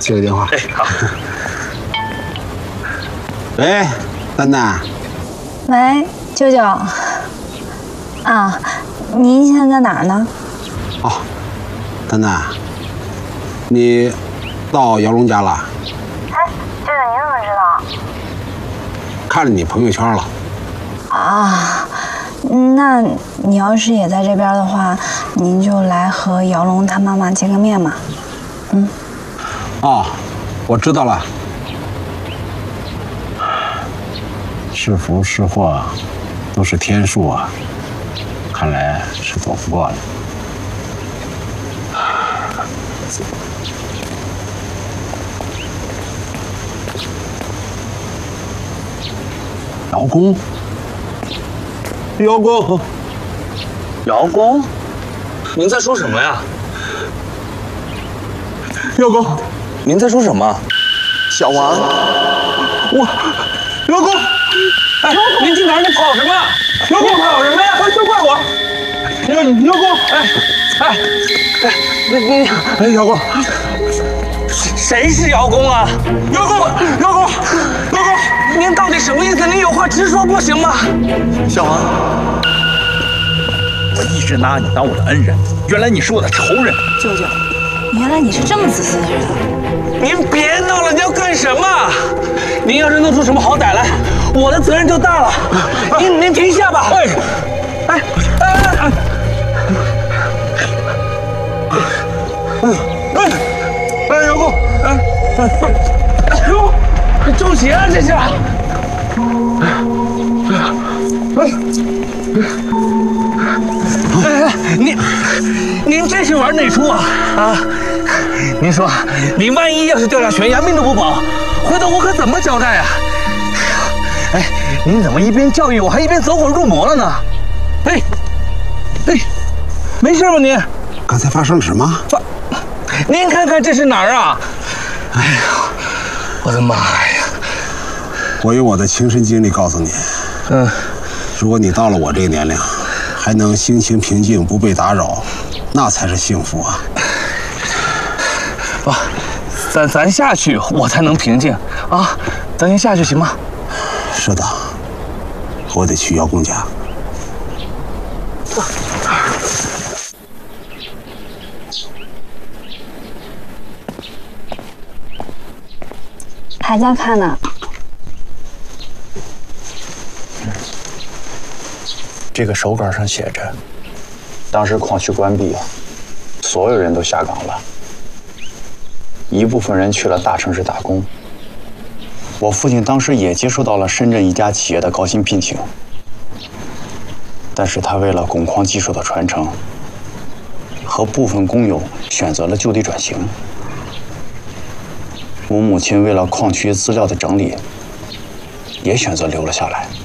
接个电话。 哎，好。 喂，丹丹。 喂，舅舅。啊，您现在在哪儿呢？ 哦，丹丹，你到姚龙家了？ 哎，舅舅，您怎么知道？ 看着你朋友圈了。 啊，那你要是也在这边的话，您就来和姚龙他妈妈见个面嘛。嗯。 哦，我知道了。是福是祸，都是天数啊，看来是躲不过了。姚公，姚公， 姚公，您在说什么呀？ 姚公， 您在说什么？ 小王， 姚公， 哎，您进哪儿？你跑什么？姚公跑什么呀？ 都怪我！姚公，哎，姚公， 谁是姚公啊？ 姚公， 您到底什么意思？您有话直说不行吗？ 小王， 我一直拿你当我的恩人，原来你是我的仇人。 舅舅，原来你是这么自私的人。 您别闹了，你要干什么？您要是弄出什么好歹来，我的责任就大了。您停下吧。 姚公， 哟，中邪了这是。您这是玩哪出啊？啊！您说，您万一要是掉下悬崖，命都不保，回头我可怎么交代啊？哎，您怎么一边教育我，还一边走火入魔了呢？哎，没事吧您？ 刚才发生了什么？ 您看看这是哪儿啊？哎呀，我的妈呀！ 我用我的亲身经历告诉你，如果你到了我这个年龄，还能心情平静，不被打扰，那才是幸福啊！ 咱下去，我才能平静啊！咱先下去行吗？ 是的，我得去姚公家。 还在看呢。 这个手稿上写着，当时矿区关闭，所有人都下岗了，一部分人去了大城市打工。我父亲当时也接触到了深圳一家企业的高薪聘请，但是他为了汞矿技术的传承，和部分工友选择了就地转型。我母亲为了矿区资料的整理，也选择留了下来。